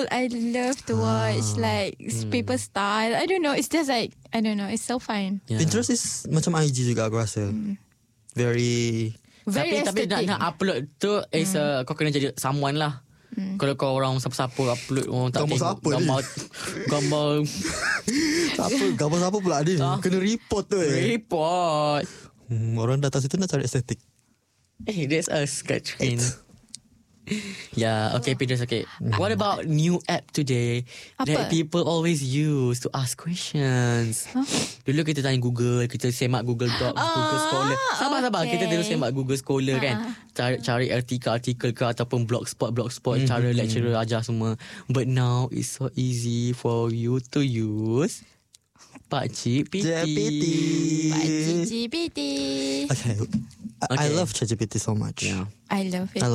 all I love to watch like people style. I don't know. It's just like I don't know. It's so fun. Pinterest is macam IG juga aku rasa. Very Tapi nak upload tu is kau kena jadi someone lah. Kalau kau orang siapa-siapa upload orang tak Gambar tengok siapa gambar gambar siapa pula dia? Kena report tu. report. Orang datang situ nak cari estetik. That's us kat screen. Yeah, okay, Pedro. Okay, what about new app today that people always use to ask questions? Dulu kita tanya Google, kita semak Google Docs, Google Scholar. Sabar. Kita dulu semak Google Scholar kan, cari artikel ke ataupun blogspot cara lecturer ajar semua. But now it's so easy for you to use ChatGPT. Okay. I love ChatGPT so much. I love it.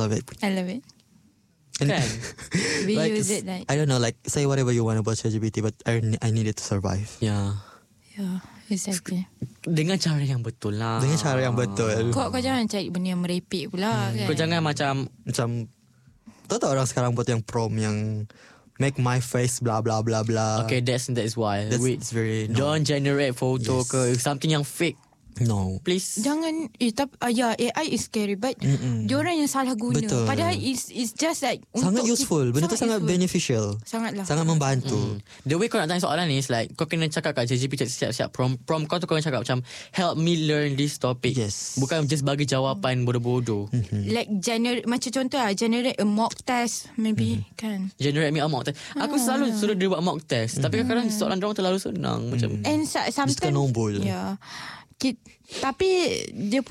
And Kan? We like, use it like I don't know, like say whatever you want about ChatGPT, but I need it to survive. Yeah. Exactly. Dengan cara yang betul lah. Dengan cara yang betul. Kau jangan cari benda yang merepek pula kan. Kau jangan macam tahu tak orang sekarang buat yang prompt yang make my face blah blah blah blah. okay, that's why. It's very Don't generate photo ke something yang fake. No. Please. Jangan tapi AI is scary but diorang yang salah guna. Betul. Padahal it's just like Sangat useful. Benda tu sangat useful. beneficial. Sangatlah. Sangat membantu. The way kau nak tanya soalan ni is like kau kena cakap kat ChatGPT siap-siap prompt kau tu kau kena cakap macam help me learn this topic. Yes. Bukan just bagi jawapan bodoh-bodoh. Like macam contoh generate a mock test maybe kan. Generate me a mock test. Aku selalu suruh dia buat mock test. Tapi kadang-kadang soalan dorang terlalu senang macam And Dia sometimes suka nombol. yeah. Tapi dia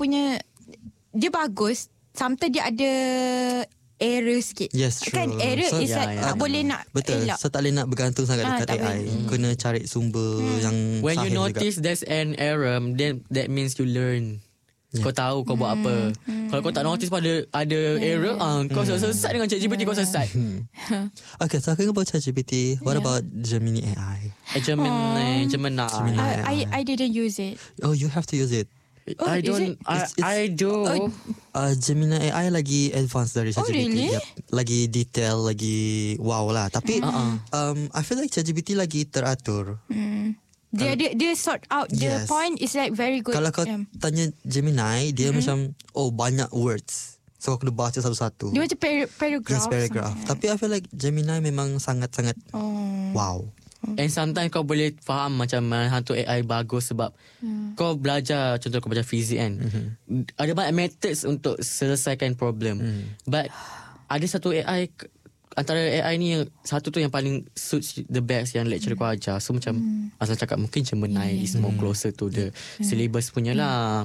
bagus. Sometimes dia ada error sikit. Yes, true. Kan error So, is like tak boleh nak Betul. elak. So tak boleh nak bergantung sangat dekat tak AI. Kena cari sumber yang when you sahih notice juga. there's an error, then that means you learn. Kau tahu kau buat apa. Kalau kau tak notice pada ada error, kau sesat dengan ChatGPT, kau sesat. Okay, talking about ChatGPT, what about Gemini AI? Gemini. I didn't use it. Oh, you have to use it. I is don't. it? I do. Gemini AI lagi advanced dari ChatGPT. really? Yep. Lagi detail, lagi wow lah. Tapi I feel like ChatGPT lagi teratur. Dia sort out the Yes. point is like very good. Kalau kau tanya Gemini, dia macam banyak words. So kau kena baca satu-satu. Dia macam paragraph. Yes, paragraph. Tapi I feel like Gemini memang sangat-sangat wow. And sometimes kau boleh faham macam hantu AI bagus sebab kau belajar, contoh kau belajar fizik kan. Ada banyak methods untuk selesaikan problem. But ada satu AI, antara AI ni satu tu yang paling suits the best yang lecturer kau ajar. So macam asal cakap mungkin Gemini is more closer to the syllabus punya lah.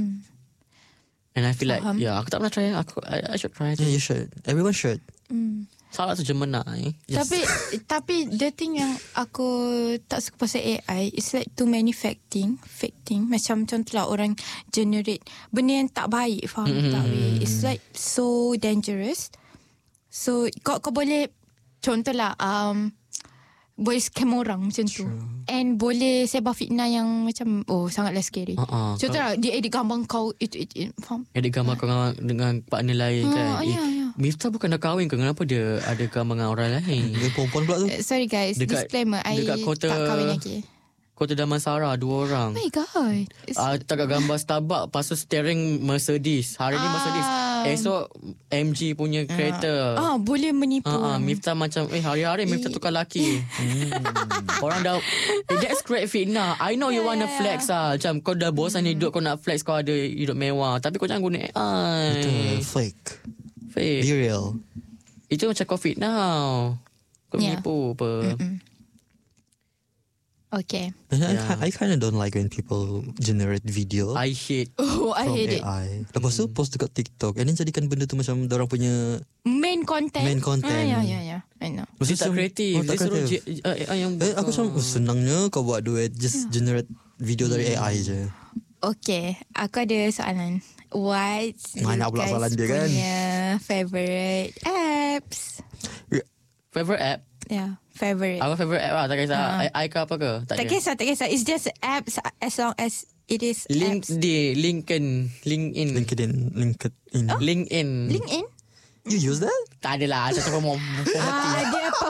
And I feel like aku tak pernah try. I should try. Yeah, you should. Everyone should. Salah tu Gemini. Yes. Tapi the thing yang aku tak suka pasal AI is like too many fake thing. Macam contohlah orang generate benda yang tak baik, faham tak weh? It's like so dangerous. So kau boleh contohlah boleh scam orang macam tu. And boleh sebar fitnah yang macam sangatlah scary. Contohlah dia edit gambar kau itu faham? Edit gambar kau dengan partner lain kan. Miftah bukan dah kahwin ke? Kenapa dia ada gambar dengan orang lain? Dia perempuan pula tu. Sorry guys, disclaimer, I kota, tak kahwin lagi. Kota Damansara 2 orang. Oh my god. Tak kat gambar Starbucks, lepas tu steering Mercedes. Hari ni Mercedes, esok MG punya kereta. Boleh menipu. Miftah macam hari-hari Miftah tukar laki. Orang dah that's great fitnah. I know you wanna flex lah. Macam kau dah bosan hidup, kau nak flex, kau ada hidup mewah. Tapi kau jangan guna AI. Betul. Fake. Be real. Itu macam kau fitnah. Kau menipu apa. Okay. I kind of don't like when people generate video I hate. I from hate it. AI. Lepas tu post dekat TikTok, and then jadikan benda tu macam orang punya Main content. Yeah. I know. Mesti tak kreatif. Dia suruh AI yang aku macam senangnya kau buat duit, just generate video dari AI je. Okay, aku ada soalan. What's Banyak pula soalan dia kan? punya favorite apps? favorite app. Yeah, favorite. Apa favorite app lah. Tak kisah AI ke apa ke. Tak kisah. It's just apps as long as it is apps. LinkedIn. LinkedIn? You use that? Tak adalah. Saya cakap mau Dia